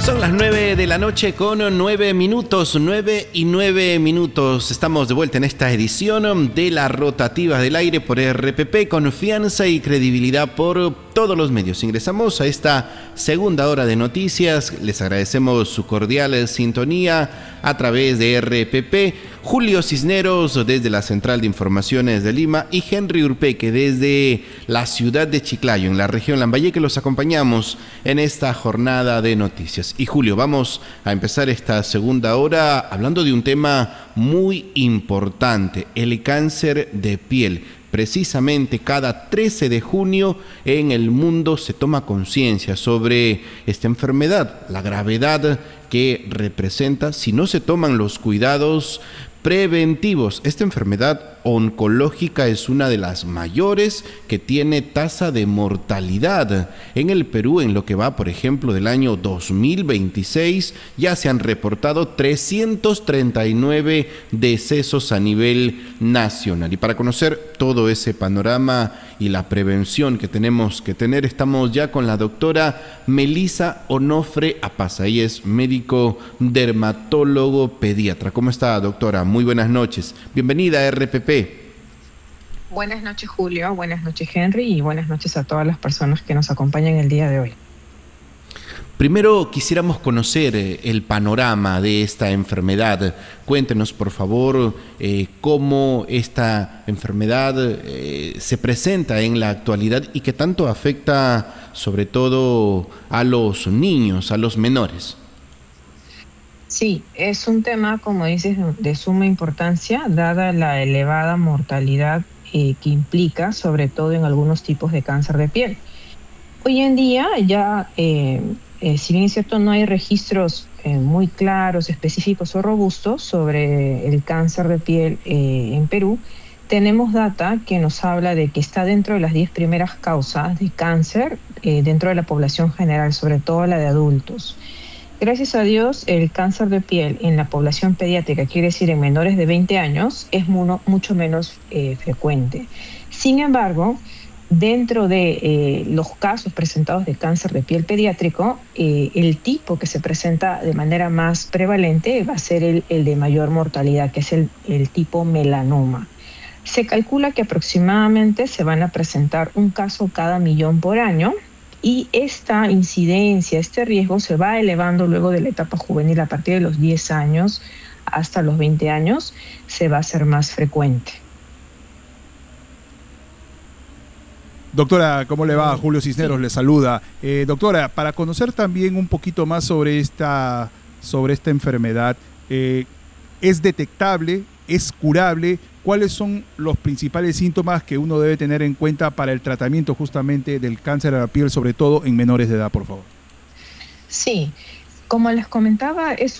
Son las 9 de la noche con 9 minutos, 9 y 9 minutos. Estamos de vuelta en esta edición de las rotativas del aire por RPP, confianza y credibilidad por todos los medios. Ingresamos a esta segunda hora de noticias. Les agradecemos su cordial sintonía a través de RPP. Julio Cisneros desde la Central de Informaciones de Lima y Henry Urpeque desde la ciudad de Chiclayo, en la región Lambayeque, los acompañamos en esta jornada de noticias. Y Julio, vamos a empezar esta segunda hora hablando de un tema muy importante, el cáncer de piel. Precisamente cada 13 de junio en el mundo se toma conciencia sobre esta enfermedad, la gravedad que representa si no se toman los cuidados preventivos. Esta enfermedad oncológica es una de las mayores que tiene tasa de mortalidad. En el Perú, en lo que va, por ejemplo, del año 2026, ya se han reportado 339 decesos a nivel nacional. Y para conocer todo ese panorama y la prevención que tenemos que tener, estamos ya con la doctora Melissa Onofre Apaza. Ella es médico dermatólogo pediatra. ¿Cómo está, doctora? Muy buenas noches. Bienvenida a RPP. Buenas noches, Julio. Buenas noches, Henry. Y buenas noches a todas las personas que nos acompañan el día de hoy. Primero quisiéramos conocer el panorama de esta enfermedad. Cuéntenos, por favor, cómo esta enfermedad se presenta en la actualidad y qué tanto afecta sobre todo a los niños, a los menores. Sí, es un tema, como dices, de suma importancia, dada la elevada mortalidad que implica, sobre todo en algunos tipos de cáncer de piel. Hoy en día ya, si bien es cierto, no hay registros muy claros, específicos o robustos sobre el cáncer de piel en Perú, tenemos data que nos habla de que está dentro de las 10 primeras causas de cáncer dentro de la población general, sobre todo la de adultos. Gracias a Dios, el cáncer de piel en la población pediátrica, quiere decir en menores de 20 años, es mucho menos frecuente. Sin embargo, dentro de los casos presentados de cáncer de piel pediátrico, el tipo que se presenta de manera más prevalente va a ser el de mayor mortalidad, que es el tipo melanoma. Se calcula que aproximadamente se van a presentar un caso cada 1.000.000 por año, y esta incidencia, este riesgo se va elevando luego de la etapa juvenil. A partir de los 10 años hasta los 20 años se va a hacer más frecuente. Doctora, ¿cómo le va? Julio Cisneros le saluda. Doctora, para conocer también un poquito más sobre esta enfermedad, ¿es detectable? ¿Es curable? ¿Cuáles son los principales síntomas que uno debe tener en cuenta para el tratamiento justamente del cáncer de la piel, sobre todo en menores de edad, por favor? Sí, como les comentaba, es